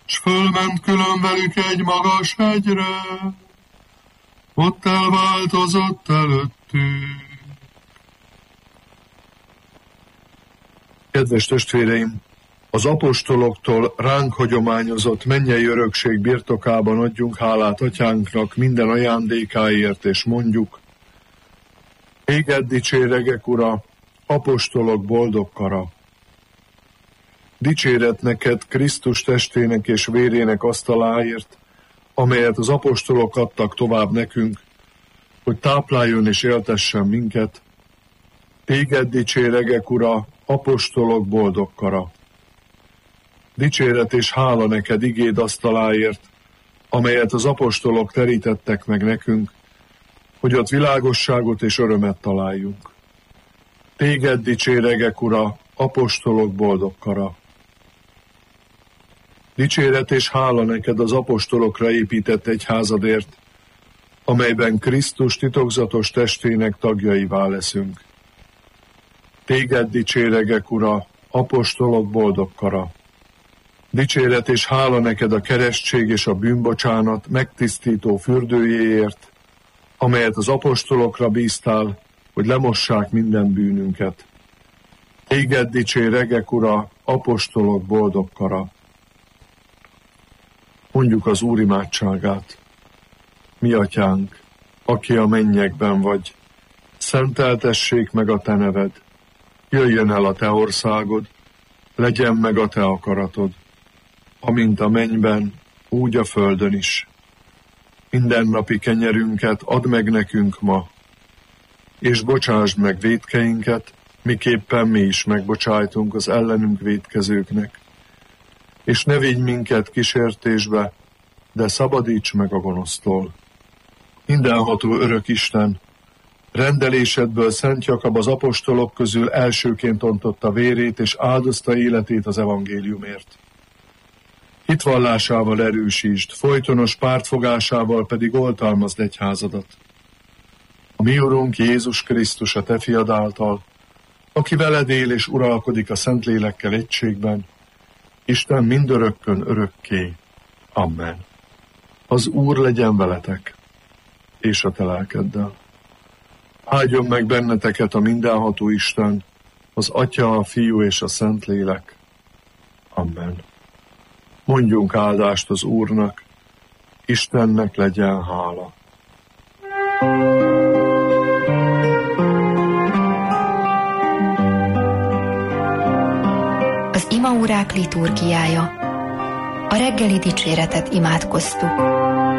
s fölment külön velük egy magas hegyre, ott elváltozott előttük. Kedves testvéreim, az apostoloktól ránk hagyományozott mennyei örökség birtokában adjunk hálát Atyánknak minden ajándékáért, és mondjuk: Téged dicséregek, Ura, apostolok boldog kara. Dicséret neked Krisztus testének és vérének asztaláért, amelyet az apostolok adtak tovább nekünk, hogy tápláljon és éltessen minket. Téged dicséregek, Ura, apostolok boldog kara. Dicséret és hála neked igéd asztaláért, amelyet az apostolok terítettek meg nekünk, hogy ott világosságot és örömet találjunk. Téged dicséregek, Ura, apostolok boldog kara. Dicséret és hála neked az apostolokra épített egyházadért, amelyben Krisztus titokzatos testének tagjaivá leszünk. Téged dicséregek, Ura, apostolok boldog kara. Dicséret és hála neked a keresztség és a bűnbocsánat megtisztító fürdőjéért, amelyet az apostolokra bíztál, hogy lemossák minden bűnünket. Téged dicséregek, Ura, apostolok boldog kara. Mondjuk az Úr imádságát. Mi Atyánk, aki a mennyekben vagy, szenteltessék meg a te neved. Jöjjön el a te országod, legyen meg a te akaratod, amint a mennyben, úgy a földön is. Mindennapi kenyerünket add meg nekünk ma, és bocsásd meg vétkeinket, miképpen mi is megbocsájtunk az ellenünk vétkezőknek. És ne vigy minket kísértésbe, de szabadíts meg a gonosztól. Mindenható örök Isten, rendelésedből Szent Jakab az apostolok közül elsőként ontotta vérét, és áldozta életét az evangéliumért. Hitvallásával erősítsd, folytonos pártfogásával pedig oltalmazd egyházadat. A mi Urunk Jézus Krisztus a te fiad által, aki veled él és uralkodik a Szentlélekkel egységben, Isten mindörökkön örökké. Amen. Az Úr legyen veletek, és a te lelkeddel. Áldjon meg benneteket a mindenható Isten, az Atya, a Fiú és a Szentlélek. Amen. Mondjunk áldást az Úrnak, Istennek legyen hála. Az imaórák liturgiája. A reggeli dicséretet imádkoztuk.